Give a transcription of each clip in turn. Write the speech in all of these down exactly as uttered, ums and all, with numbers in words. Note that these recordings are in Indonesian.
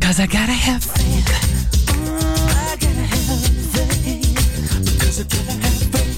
Cause I gotta have faith. I gotta have faith. Because I gotta have faith.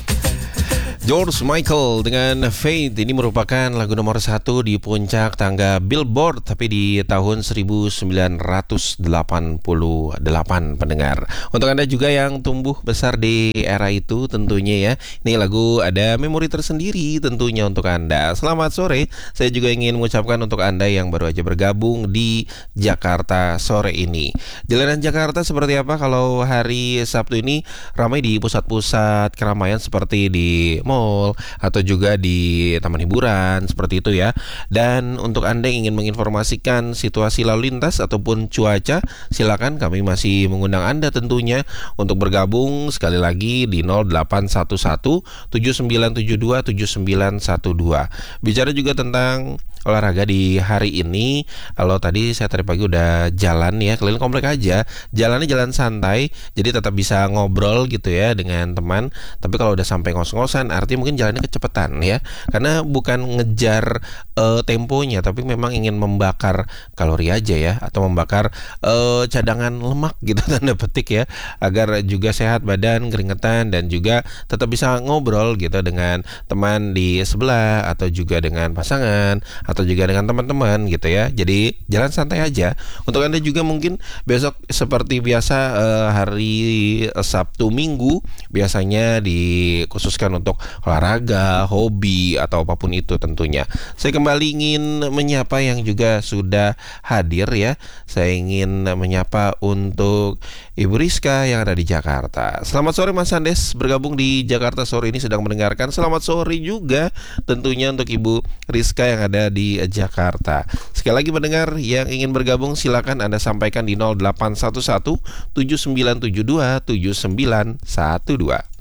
George Michael dengan Faith ini merupakan lagu nomor satu di puncak tangga Billboard, tapi di tahun seribu sembilan ratus delapan puluh delapan pendengar. Untuk Anda juga yang tumbuh besar di era itu tentunya ya, ini lagu ada memori tersendiri tentunya untuk Anda. Selamat sore, saya juga ingin mengucapkan untuk Anda yang baru aja bergabung di Jakarta sore ini. Jalanan Jakarta seperti apa kalau hari Sabtu ini? Ramai di pusat-pusat keramaian seperti di mall atau juga di taman hiburan seperti itu ya. Dan untuk Anda yang ingin menginformasikan situasi lalu lintas ataupun cuaca, silakan, kami masih mengundang Anda tentunya untuk bergabung sekali lagi di nol delapan satu satu tujuh sembilan tujuh dua tujuh sembilan satu dua. Bicara juga tentang olahraga di hari ini. Kalau tadi saya tadi pagi udah jalan ya, keliling komplek aja, jalannya jalan santai, jadi tetap bisa ngobrol gitu ya dengan teman. Tapi kalau udah sampai ngos-ngosan, artinya mungkin jalannya kecepatan ya, karena bukan ngejar uh, temponya, tapi memang ingin membakar kalori aja ya, atau membakar uh, cadangan lemak gitu tanda petik ya, agar juga sehat badan, keringetan, dan juga tetap bisa ngobrol gitu dengan teman di sebelah, atau juga dengan pasangan, atau juga dengan teman-teman gitu ya. Jadi jalan santai aja. Untuk Anda juga mungkin besok seperti biasa, eh, hari Sabtu Minggu biasanya dikhususkan untuk olahraga, hobi, atau apapun itu tentunya. Saya kembali ingin menyapa yang juga sudah hadir ya. Saya ingin menyapa untuk Ibu Rizka yang ada di Jakarta. Selamat sore Mas Andes, bergabung di Jakarta sore ini sedang mendengarkan. Selamat sore juga tentunya untuk Ibu Rizka yang ada di Jakarta. Sekali lagi pendengar yang ingin bergabung, silakan Anda sampaikan di nol delapan satu satu tujuh sembilan tujuh dua tujuh sembilan satu dua.